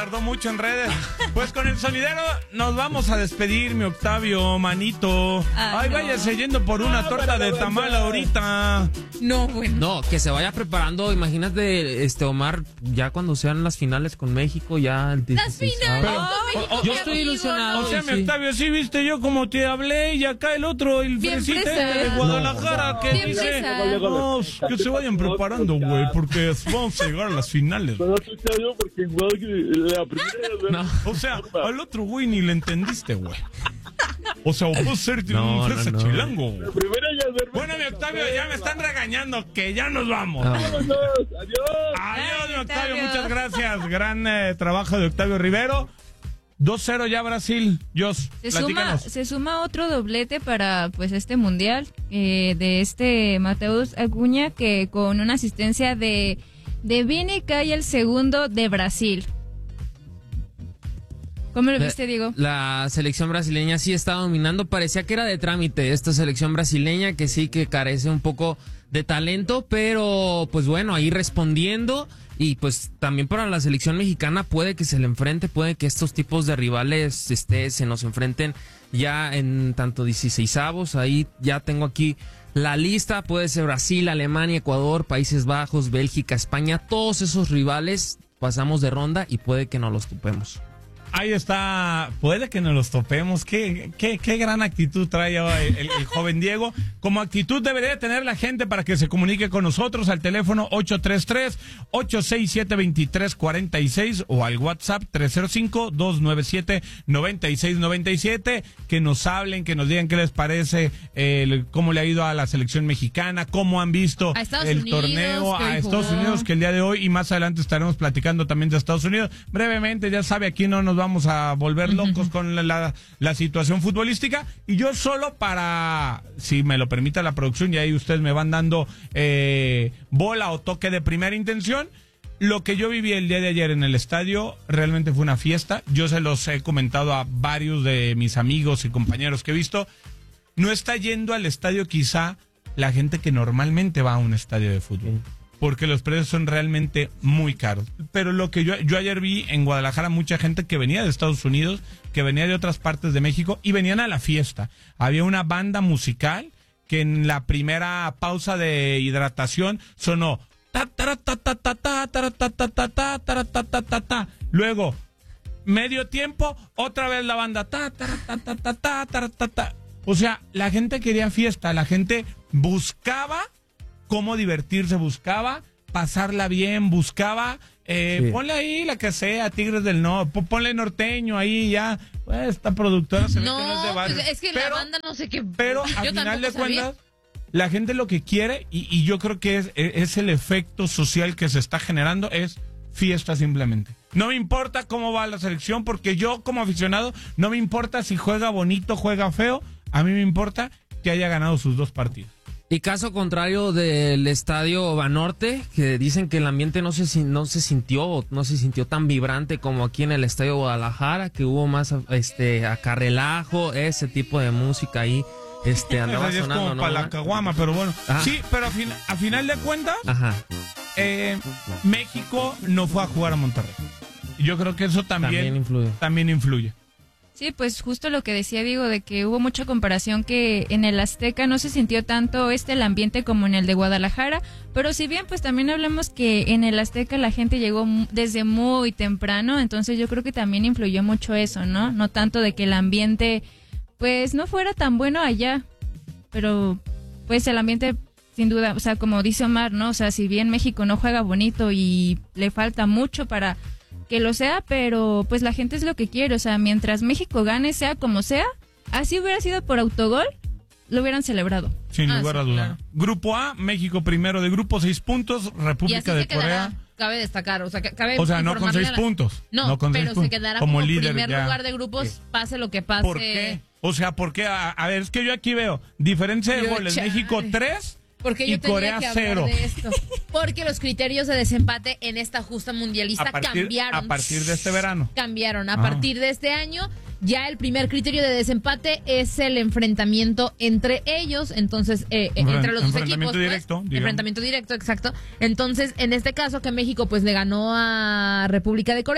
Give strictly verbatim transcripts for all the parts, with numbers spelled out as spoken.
Tardó mucho en redes. Pues con el sonidero nos vamos a despedir, mi Octavio, manito. Ah, Ay, no. váyase yendo por una torta de tamal ahorita. No, bueno. No, que se vaya preparando. Imagínate, este Omar, ya cuando sean las finales con México, ya el Las dieciséis. finales Pero- con México. o- o- Yo qué estoy vivo, ilusionado. ¿no? O sea, sí. mi Octavio, sí viste yo como te hablé y acá el otro, el Bien presidente fresa. de Guadalajara, que Bien dice, fresa. no, que se vayan preparando, güey, porque vamos a llegar a las finales. Pero tú te dio porque igual que la primera No. O sea, al otro güey ni le entendiste, güey. O sea, o puedo ser No, un no, fresa no. chilango, güey. La primera ya duerme. Bueno, mi Octavio, ya me están regañando, que ya nos vamos. Ah. Vámonos, adiós. Adiós, mi Ay, Octavio, Octavio. muchas gracias. Gran eh, trabajo de Octavio Rivero. dos cero ya Brasil. Jos, Se suma, platícanos. se suma otro doblete para pues este mundial eh, de este Mateus Acuña, que con una asistencia de, de Vini cae el segundo de Brasil. ¿Cómo lo La- viste, Diego? La selección brasileña sí está dominando. Parecía que era de trámite esta selección brasileña, que sí que carece un poco de talento, pero pues bueno, ahí respondiendo. Y pues también para la selección mexicana puede que se le enfrente, puede que estos tipos de rivales este, se nos enfrenten ya en tanto dieciseisavos. Ahí ya tengo aquí la lista, puede ser Brasil, Alemania, Ecuador, Países Bajos, Bélgica, España. Todos esos rivales pasamos de ronda y puede que no los topemos. Ahí está, puede que nos los topemos. Qué, qué, qué gran actitud trae el, el- el joven Diego. Como actitud debería tener la gente para que se comunique con nosotros al teléfono ocho tres tres, ocho seis siete, dos tres cuatro seis o al WhatsApp tres cero cinco, dos nueve siete, nueve seis nueve siete. Que nos hablen, que nos digan qué les parece, el, cómo le ha ido a la selección mexicana, cómo han visto A Estados el Unidos, torneo que a hoy Estados jugó. Unidos, que el día de hoy y más adelante estaremos platicando también de Estados Unidos. Brevemente, ya sabe, aquí no nos vamos a volver locos con la, la, la situación futbolística. Y yo solo para, si me lo permite la producción, y ahí ustedes me van dando eh, bola o toque de primera intención. Lo que yo viví el día de ayer en el estadio realmente fue una fiesta. Yo se los he comentado a varios de mis amigos y compañeros que he visto. No está yendo al estadio quizá la gente que normalmente va a un estadio de fútbol, porque los precios son realmente muy caros. Pero lo que yo, yo ayer vi en Guadalajara, mucha gente que venía de Estados Unidos, que venía de otras partes de México y venían a la fiesta. Había una banda musical que en la primera pausa de hidratación sonó ta ta ta ta ta ta ta ta ta ta ta ta ta ta ta ta. Luego medio tiempo, otra vez la banda ta ta ta ta ta ta ta ta ta. O sea, la gente quería fiesta, la gente buscaba cómo divertirse, buscaba pasarla bien, buscaba eh, Sí. ponle ahí la que sea, Tigres del Norte, ponle norteño ahí ya, pues, esta productora se ve No, que no es de barrio. pues es que pero, la banda no sé qué. pero yo a final tampoco de sabía. cuentas la gente lo que quiere y, y yo creo que es, es el efecto social que se está generando, es fiesta simplemente. No me importa cómo va la selección, porque yo como aficionado no me importa si juega bonito, juega feo, a mí me importa que haya ganado sus dos partidos. Y caso contrario del estadio Banorte, que dicen que el ambiente no se, sin- no se sintió, no se sintió tan vibrante como aquí en el estadio Guadalajara, que hubo más este acarrelajo, ese tipo de música ahí, este andaba Esa ya es sonando, como ¿no? para la caguama, pero bueno. Ah. Sí, pero a, fin- a final de cuentas, Ajá. eh, México no fue a jugar a Monterrey. Y yo creo que eso también, También influye. también influye. Sí, pues justo lo que decía Diego, de que hubo mucha comparación, que en el Azteca no se sintió tanto este el ambiente como en el de Guadalajara, pero si bien pues también hablamos que en el Azteca la gente llegó mu- desde muy temprano, entonces yo creo que también influyó mucho eso, ¿no? No tanto de que el ambiente pues no fuera tan bueno allá, pero pues el ambiente sin duda, o sea, como dice Omar, ¿no? O sea, si bien México no juega bonito y le falta mucho para que lo sea, pero pues la gente es lo que quiere, o sea, mientras México gane, sea como sea, así hubiera sido por autogol, lo hubieran celebrado. Sin Ah, lugar sí, a duda. claro. Grupo A, México primero de grupo, seis puntos, Y así República de se quedará, Corea. cabe destacar, o sea, que- cabe O sea, no con informarle seis a la- puntos. No, no con seis pero se puntos. quedará como, líder primer ya. lugar de grupos, pase lo que pase. ¿Por qué? O sea, ¿por qué? A, a ver, es que yo aquí veo diferencia de Yo, goles. chale. México tres Porque y yo tenía Corea que hablar cero. de esto. Porque los criterios de desempate en esta justa mundialista A partir, cambiaron. a partir de este verano. Cambiaron. A Ah. partir de este año, ya el primer criterio de desempate es el enfrentamiento entre ellos. Entonces, eh, eh, Enfren- entre los dos equipos. enfrentamiento pues, directo, digamos. enfrentamiento directo, exacto. Entonces, en este caso, que México pues le ganó a República de Corea.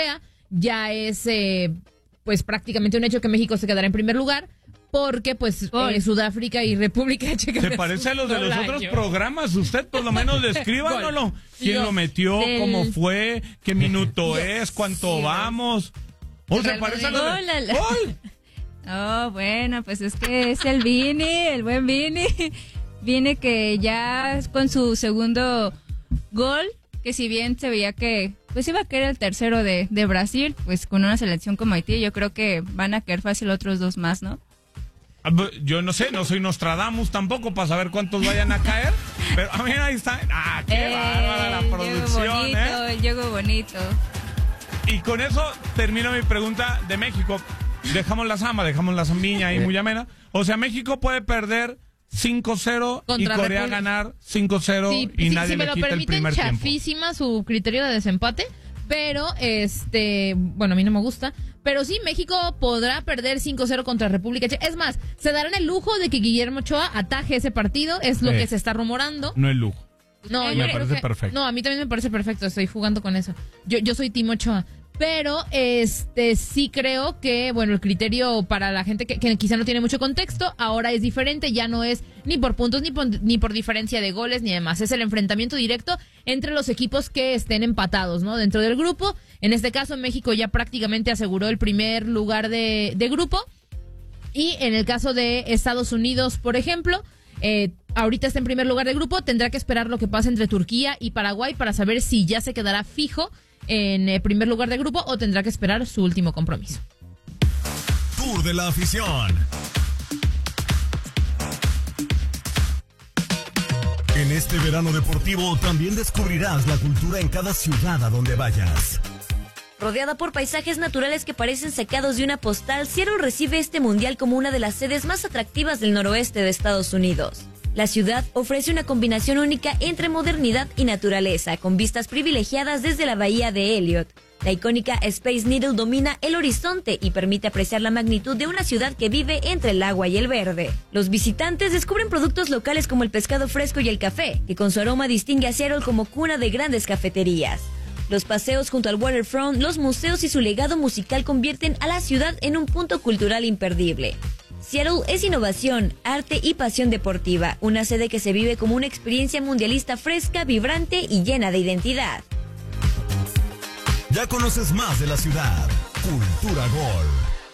ya es eh, pues prácticamente un hecho que México se quedará en primer lugar. Porque, pues, eh, Sudáfrica y República Checa. Se parece a los de los otros programas. Usted, por lo menos, descríbanoslo. ¿Quién lo metió? Del- ¿Cómo fue? ¿Qué minuto es? ¿Cuánto Sí, vamos? ¿O se Real parece a Madrid. los de... Hola, la- ¡Gol! Oh, bueno, pues es que es el Vini, el buen Vini. Vini que ya con su segundo gol, que si bien se veía que pues iba a caer el tercero de, de Brasil, pues con una selección como Haití, yo creo que van a caer fácil otros dos más, ¿no? Yo no sé, no soy Nostradamus tampoco para saber cuántos vayan a caer. Pero a mí ahí está. ¡Ah, qué Eh, bárbara la el juego producción, bonito, eh! el juego bonito. Y con eso termino mi pregunta de México. Dejamos la zamba, dejamos la zambiña ahí muy amena. O sea, México puede perder cinco cero y Contra Corea República. ganar cinco cero Sí, y sí, nadie si me le lo quita el permiten, primer tiempo. chafísima su criterio de desempate, pero este, bueno, a mí no me gusta, pero sí, México podrá perder cinco cero contra República Checa. Es más, se darán el lujo de que Guillermo Ochoa ataje ese partido, es lo Sí. que se está rumorando. No es lujo. No, Me yo parece creo que- perfecto. No, a mí también me parece perfecto, estoy jugando con eso. Yo, yo soy Timo Ochoa. Pero este sí creo que, bueno, el criterio para la gente que, que quizá no tiene mucho contexto, ahora es diferente, ya no es ni por puntos, ni por, ni por diferencia de goles, ni demás. Es el enfrentamiento directo entre los equipos que estén empatados, ¿no? Dentro del grupo. En este caso, México ya prácticamente aseguró el primer lugar de, de grupo. Y en el caso de Estados Unidos, por ejemplo, eh, ahorita está en primer lugar de grupo, tendrá que esperar lo que pase entre Turquía y Paraguay para saber si ya se quedará fijo en el primer lugar de grupo o tendrá que esperar su último compromiso. Tour de la afición. En este verano deportivo también descubrirás la cultura en cada ciudad a donde vayas. Rodeada por paisajes naturales que parecen sacados de una postal, Seattle recibe este mundial como una de las sedes más atractivas del noroeste de Estados Unidos. La ciudad ofrece una combinación única entre modernidad y naturaleza, con vistas privilegiadas desde la bahía de Elliott. La icónica Space Needle domina el horizonte y permite apreciar la magnitud de una ciudad que vive entre el agua y el verde. Los visitantes descubren productos locales como el pescado fresco y el café, que con su aroma distingue a Seattle como cuna de grandes cafeterías. Los paseos junto al waterfront, los museos y su legado musical convierten a la ciudad en un punto cultural imperdible. Seattle es innovación, arte y pasión deportiva, una sede que se vive como una experiencia mundialista fresca, vibrante y llena de identidad. Ya conoces más de la ciudad. Cultura Gol.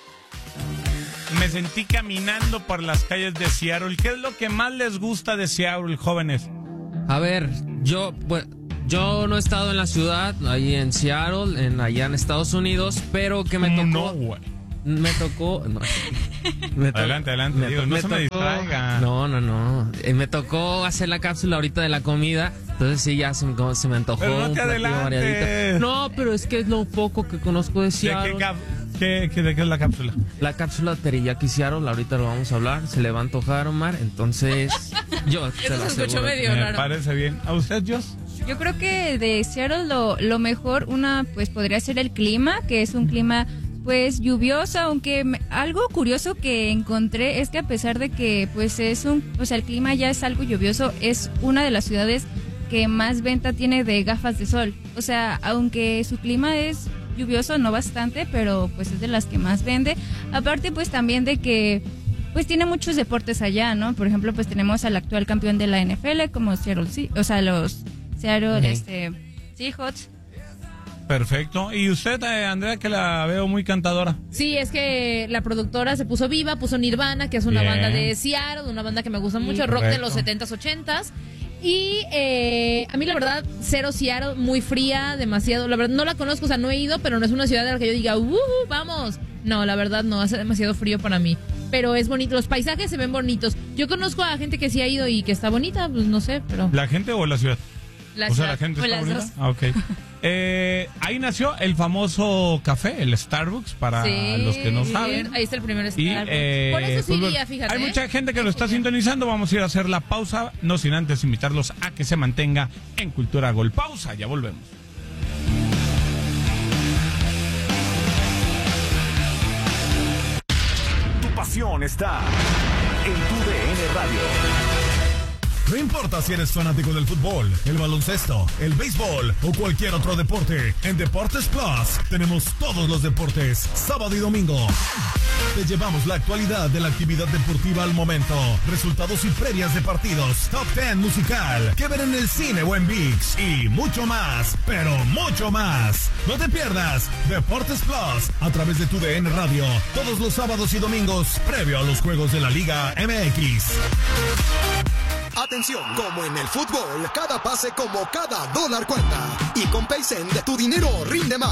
Me sentí caminando por las calles de Seattle. ¿Qué es lo que más les gusta de Seattle, jóvenes? A ver, yo, pues, yo no he estado en la ciudad, ahí en Seattle, en, allá en Estados Unidos, pero que me tocó... No, güey. Me tocó... No, me tocó- Adelante, adelante, digo, no se me distraiga. No, no, no. Eh, me tocó hacer la cápsula ahorita de la comida, entonces sí, ya se, me- como se me antojó. Pero no un te platillo adelantes. variadito. No, pero es que es lo poco que conozco de ¿De Seattle. qué, cap- qué- qué- de qué es la cápsula? La cápsula teriyaki Seattle, ahorita lo vamos a hablar, se le va a antojar, Omar, entonces yo se Eso lo se escuchó aseguro. medio Me raro. parece bien. ¿A usted, Jos? Yo creo que de Seattle lo, lo mejor, una, pues podría ser el clima, que es un clima pues lluvioso, aunque me- algo curioso que encontré es que a pesar de que pues es un, o sea, el clima ya es algo lluvioso, es una de las ciudades que más venta tiene de gafas de sol. O sea, aunque su clima es lluvioso, no bastante, pero pues es de las que más vende. Aparte pues también de que pues tiene muchos deportes allá, ¿no? Por ejemplo, pues tenemos al actual campeón de la N F L como Seattle, Se- o sea, los Seattle, Ujú. este, Seahawks. Perfecto. ¿Y usted, eh, Andrea, que la veo muy cantadora? Sí, es que la productora se puso viva, puso Nirvana, que es una Bien. banda de Seattle, una banda que me gusta mucho, rock correcto. de los setentas, ochentas. Y eh, a mí la verdad, cero Seattle, muy fría, demasiado, la verdad no la conozco, o sea, no he ido, pero no es una ciudad de la que yo diga, uh, vamos. No, la verdad no, hace demasiado frío para mí. Pero es bonito, los paisajes se ven bonitos. Yo conozco a gente que sí ha ido y que está bonita, pues no sé, pero... ¿La gente o la ciudad? La o sea, ciudad. la gente O está las bonita. dos. Ah, ok. Eh, ahí nació el famoso café, el Starbucks, para Sí, los que no saben. ahí está el primer Y, Starbucks. eh, Por eso sí pues, bueno, iría, fíjate. hay ¿eh? mucha gente que lo está sintonizando. Vamos a ir a hacer la pausa, no sin antes invitarlos a que se mantenga en Cultura Gol. Pausa, ya volvemos. Tu pasión está en tu D N Radio. No importa si eres fanático del fútbol, el baloncesto, el béisbol o cualquier otro deporte, en Deportes Plus tenemos todos los deportes, sábado y domingo. Te llevamos la actualidad de la actividad deportiva al momento, resultados y previas de partidos, top diez musical, que ver en el cine o en ViX y mucho más, pero mucho más. No te pierdas Deportes Plus a través de tu D N Radio todos los sábados y domingos previo a los juegos de la Liga M X. Atención, como en el fútbol, cada pase como cada dólar cuenta. Y con Paycent, tu dinero rinde más.